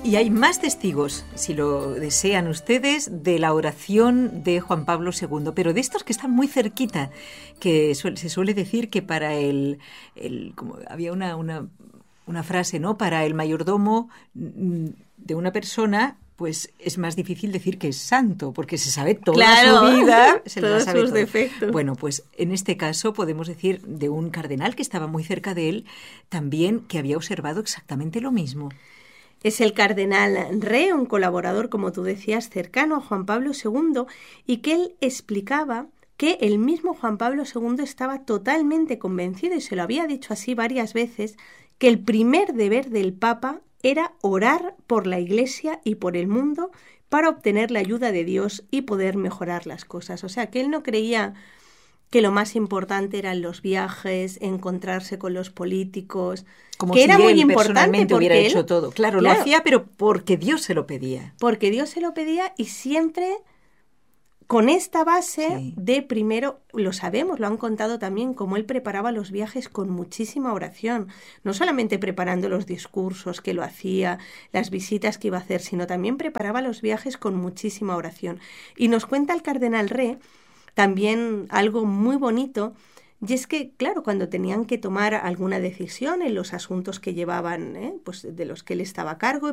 Y hay más testigos, si lo desean ustedes, de la oración de Juan Pablo II, pero de estos que están muy cerquita, que se suele decir que para como había una frase, ¿no? Para el mayordomo de una persona, pues es más difícil decir que es santo, porque se sabe toda su vida, se todos sabe sus todo. defectos. Bueno, pues en este caso podemos decir de un cardenal que estaba muy cerca de él, también que había observado exactamente lo mismo. Es el cardenal Re, un colaborador, como tú decías, cercano a Juan Pablo II, y que él explicaba que el mismo Juan Pablo II estaba totalmente convencido, y se lo había dicho así varias veces, que el primer deber del Papa era orar por la Iglesia y por el mundo para obtener la ayuda de Dios y poder mejorar las cosas. O sea, que él no creía que lo más importante eran los viajes, encontrarse con los políticos, como que si era él muy importante personalmente hubiera porque hecho todo. Claro, lo hacía, pero porque Dios se lo pedía. Porque Dios se lo pedía, y siempre con esta base de primero, lo sabemos, lo han contado también, cómo él preparaba los viajes con muchísima oración, no solamente preparando los discursos que lo hacía, las visitas que iba a hacer, sino también preparaba los viajes con muchísima oración. Y nos cuenta el cardenal Re también algo muy bonito, y es que, claro, cuando tenían que tomar alguna decisión en los asuntos que llevaban, pues de los que él estaba a cargo,